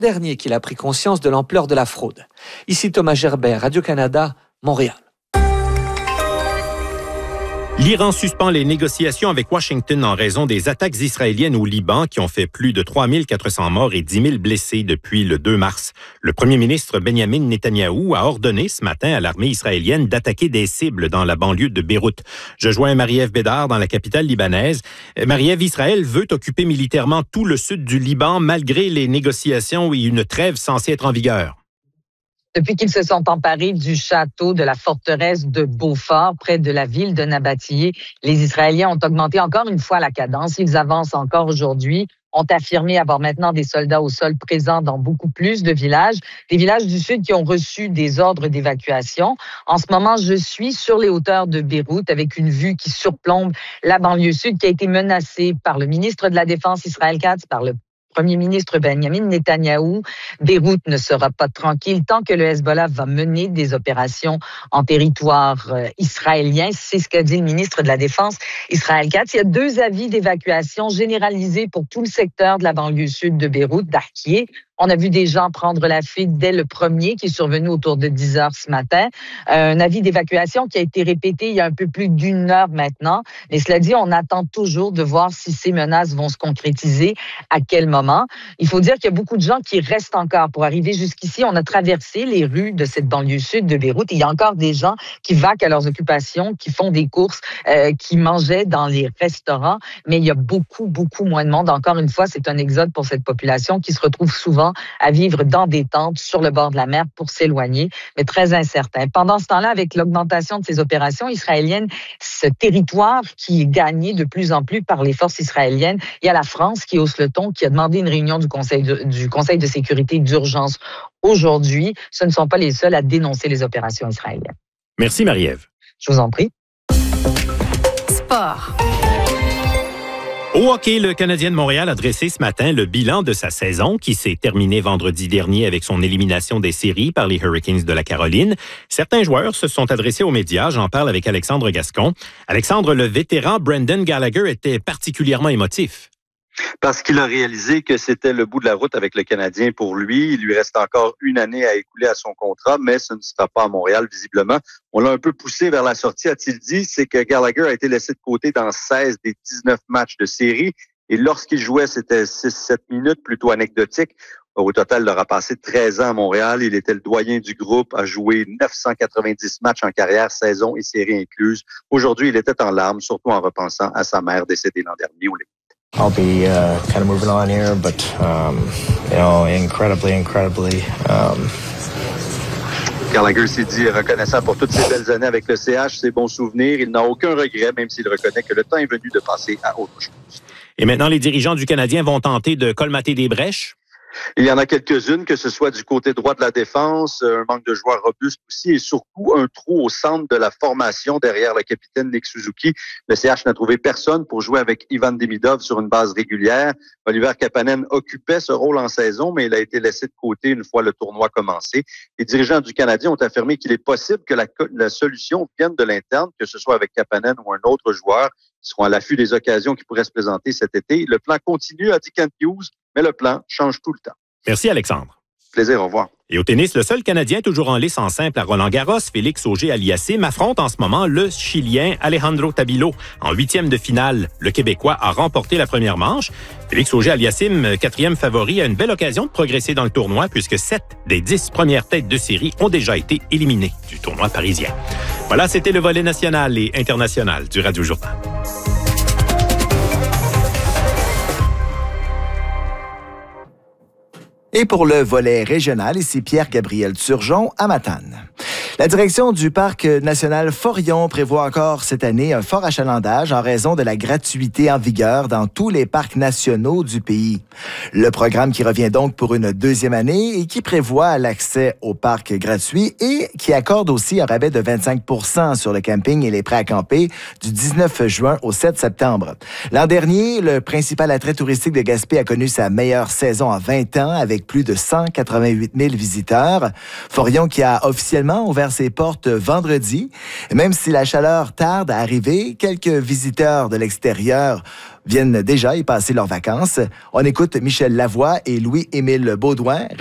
dernier qu'il a pris conscience de l'ampleur de la fraude. Ici Thomas Gerbert, Radio-Canada, Montréal. L'Iran suspend les négociations avec Washington en raison des attaques israéliennes au Liban qui ont fait plus de 3 400 morts et 10 000 blessés depuis le 2 mars. Le premier ministre Benjamin Netanyahou a ordonné ce matin à l'armée israélienne d'attaquer des cibles dans la banlieue de Beyrouth. Je joins Marie-Ève Bédard dans la capitale libanaise. Marie-Ève, Israël veut occuper militairement tout le sud du Liban malgré les négociations et une trêve censée être en vigueur. Depuis qu'ils se sont emparés du château de la forteresse de Beaufort, près de la ville de Nabatiyé, les Israéliens ont augmenté encore une fois la cadence. Ils avancent encore aujourd'hui, ont affirmé avoir maintenant des soldats au sol présents dans beaucoup plus de villages, des villages du sud qui ont reçu des ordres d'évacuation. En ce moment, je suis sur les hauteurs de Beyrouth avec une vue qui surplombe la banlieue sud qui a été menacée par le ministre de la Défense Israël Katz, par le Premier ministre Benjamin Netanyahou. Beyrouth ne sera pas tranquille tant que le Hezbollah va mener des opérations en territoire israélien. C'est ce qu'a dit le ministre de la Défense Israël Katz. Il y a 2 avis d'évacuation généralisés pour tout le secteur de la banlieue sud de Beyrouth, d'Arkié. On a vu des gens prendre la fuite dès le premier qui est survenu autour de 10 heures ce matin. Un avis d'évacuation qui a été répété il y a un peu plus d'1 heure maintenant. Mais cela dit, on attend toujours de voir si ces menaces vont se concrétiser, à quel moment. Il faut dire qu'il y a beaucoup de gens qui restent encore. Pour arriver jusqu'ici, on a traversé les rues de cette banlieue sud de Beyrouth. Il y a encore des gens qui vaquent à leurs occupations, qui font des courses, qui mangeaient dans les restaurants. Mais il y a beaucoup, beaucoup moins de monde. Encore une fois, c'est un exode pour cette population qui se retrouve souvent à vivre dans des tentes sur le bord de la mer pour s'éloigner, mais très incertain. Pendant ce temps-là, avec l'augmentation de ces opérations israéliennes, ce territoire qui est gagné de plus en plus par les forces israéliennes, il y a la France qui hausse le ton, qui a demandé une réunion du Conseil de sécurité d'urgence aujourd'hui. Ce ne sont pas les seuls à dénoncer les opérations israéliennes. Merci Marie-Ève. Je vous en prie. Sport. Au hockey, le Canadien de Montréal a dressé ce matin le bilan de sa saison qui s'est terminée vendredi dernier avec son élimination des séries par les Hurricanes de la Caroline. Certains joueurs se sont adressés aux médias. J'en parle avec Alexandre Gascon. Alexandre, le vétéran Brendan Gallagher était particulièrement émotif. Parce qu'il a réalisé que c'était le bout de la route avec le Canadien pour lui. Il lui reste encore 1 année à écouler à son contrat, mais ce ne sera pas à Montréal, visiblement. On l'a un peu poussé vers la sortie, a-t-il dit. C'est que Gallagher a été laissé de côté dans 16 des 19 matchs de série. Et lorsqu'il jouait, c'était 6-7 minutes, plutôt anecdotique. Au total, il aura passé 13 ans à Montréal. Il était le doyen du groupe, a joué 990 matchs en carrière, saison et série incluses. Aujourd'hui, il était en larmes, surtout en repensant à sa mère décédée l'an dernier. I'll be kind of moving on here, but incredibly. Gallagher s'est dit reconnaissant pour toutes ces belles années avec le CH, ses bons souvenirs. Il n'a aucun regret, même s'il reconnaît que le temps est venu de passer à autre chose. Et maintenant, les dirigeants du Canadien vont tenter de colmater des brèches. Il y en a quelques-unes, que ce soit du côté droit de la défense, un manque de joueurs robustes aussi, et surtout un trou au centre de la formation derrière le capitaine Nick Suzuki. Le CH n'a trouvé personne pour jouer avec Ivan Demidov sur une base régulière. Oliver Kapanen occupait ce rôle en saison, mais il a été laissé de côté une fois le tournoi commencé. Les dirigeants du Canadien ont affirmé qu'il est possible que la solution vienne de l'interne, que ce soit avec Kapanen ou un autre joueur. Ils seront à l'affût des occasions qui pourraient se présenter cet été. Le plan continue, a dit Kent Hughes, mais le plan change tout le temps. Merci, Alexandre. Plaisir, au revoir. Et au tennis, le seul Canadien toujours en lice en simple à Roland-Garros, Félix Auger-Aliassime, affronte en ce moment le Chilien Alejandro Tabilo. En 8e de finale, le Québécois a remporté la première manche. Félix Auger-Aliassime, 4e favori, a une belle occasion de progresser dans le tournoi puisque 7 des 10 premières têtes de série ont déjà été éliminées du tournoi parisien. Voilà, c'était le volet national et international du Radio Journal. Et pour le volet régional, ici Pierre-Gabriel Turgeon à Matane. La direction du Parc national Forillon prévoit encore cette année un fort achalandage en raison de la gratuité en vigueur dans tous les parcs nationaux du pays. Le programme qui revient donc pour une 2e année et qui prévoit l'accès au parc gratuit et qui accorde aussi un rabais de 25 % sur le camping et les prêts à camper du 19 juin au 7 septembre. L'an dernier, le principal attrait touristique de Gaspé a connu sa meilleure saison en 20 ans avec plus de 188 000 visiteurs. Forillon qui a officiellement ouvert ses portes vendredi. Même si la chaleur tarde à arriver, quelques visiteurs de l'extérieur viennent déjà y passer leurs vacances. On écoute Michel Lavoie et Louis-Émile Baudouin,